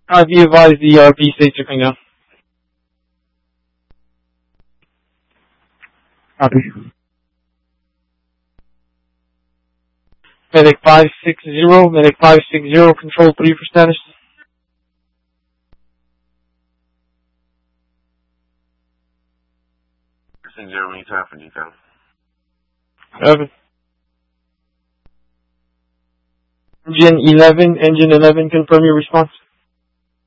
Be advised the RP states are coming down. Copy. Medic 560, control 3 for status. Zero, we need time for detail. 11. Engine 11, confirm your response.